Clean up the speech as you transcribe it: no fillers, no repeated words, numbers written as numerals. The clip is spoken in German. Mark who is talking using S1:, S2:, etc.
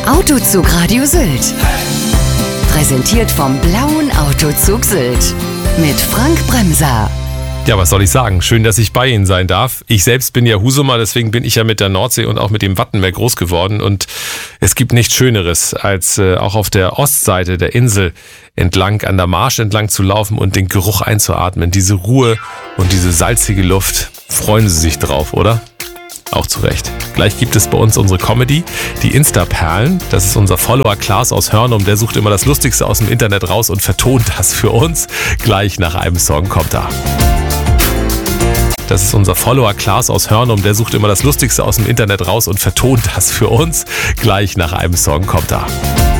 S1: Autozug Radio Sylt. Präsentiert vom Blauen Autozug Sylt. Mit Frank Bremser.
S2: Ja, was soll ich sagen? Schön, dass ich bei Ihnen sein darf. Ich selbst bin ja Husumer, deswegen bin ich ja mit der Nordsee und auch mit dem Wattenmeer groß geworden. Und es gibt nichts Schöneres, als auch auf der Ostseite der Insel entlang, an der Marsch entlang zu laufen und den Geruch einzuatmen. Diese Ruhe und diese salzige Luft. Freuen Sie sich drauf, oder? Auch zu Recht. Gleich gibt es bei uns unsere Comedy, die Insta-Perlen. Das ist unser Follower Klaas aus Hörnum. Der sucht immer das Lustigste aus dem Internet raus und vertont das für uns. Gleich nach einem Song kommt er. Das ist unser Follower Klaas aus Hörnum. Der sucht immer das Lustigste aus dem Internet raus und vertont das für uns. Gleich nach einem Song kommt er.